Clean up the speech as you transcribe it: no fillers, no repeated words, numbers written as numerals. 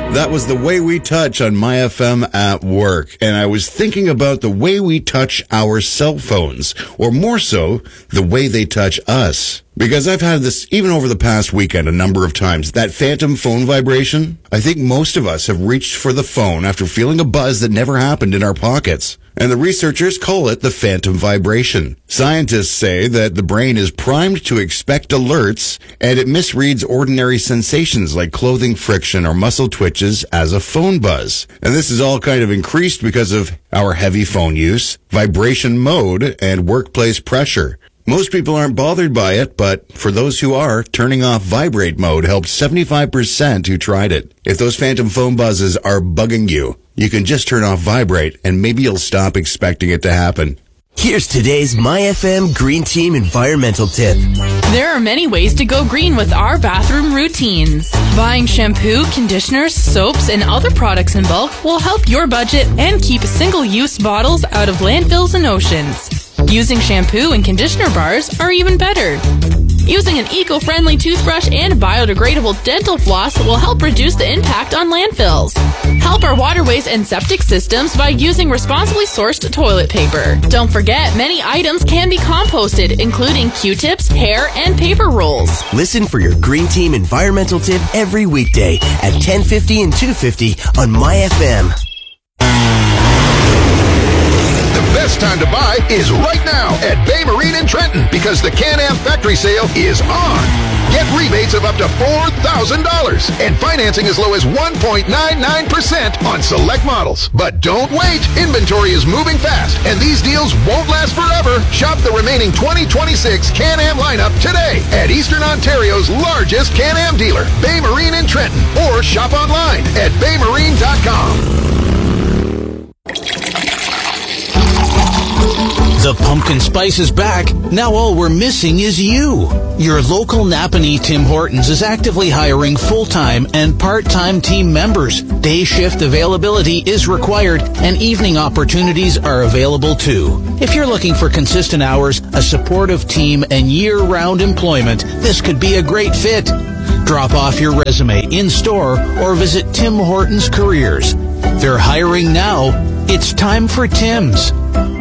That was The Way We Touch on My FM at work. And I was thinking about the way we touch our cell phones, or more so, the way they touch us. Because I've had this, even over the past weekend, a number of times. That phantom phone vibration, I think most of us have reached for the phone after feeling a buzz that never happened in our pockets. And the researchers call it the phantom vibration. Scientists say that the brain is primed to expect alerts, and it misreads ordinary sensations like clothing friction or muscle twitches as a phone buzz. And this is all kind of increased because of our heavy phone use, vibration mode, and workplace pressure. Most people aren't bothered by it, but for those who are, turning off vibrate mode helped 75% who tried it. If those phantom phone buzzes are bugging you, you can just turn off vibrate and maybe you'll stop expecting it to happen. Here's today's MyFM Green Team environmental tip. There are many ways to go green with our bathroom routines. Buying shampoo, conditioners, soaps, and other products in bulk will help your budget and keep single-use bottles out of landfills and oceans. Using shampoo and conditioner bars are even better. Using an eco-friendly toothbrush and biodegradable dental floss will help reduce the impact on landfills. Help our waterways and septic systems by using responsibly sourced toilet paper. Don't forget, many items can be composted, including Q-tips, hair, and paper rolls. Listen for your Green Team environmental tip every weekday at 10:50 and 2:50 on MyFM. The best time to buy is right now at Bay Marine in Trenton because the Can-Am factory sale is on. Get rebates of up to $4,000 and financing as low as 1.99% on select models. But don't wait. Inventory is moving fast and these deals won't last forever. Shop the remaining 2026 Can-Am lineup today at Eastern Ontario's largest Can-Am dealer, Bay Marine in Trenton, or shop online at baymarine.com. The pumpkin spice is back. Now all we're missing is you. Your local Napanee Tim Hortons is actively hiring full-time and part-time team members. Day shift availability is required and evening opportunities are available too. If you're looking for consistent hours, a supportive team, and year-round employment, this could be a great fit. Drop off your resume in-store or visit Tim Hortons Careers. They're hiring now. It's time for Tim's.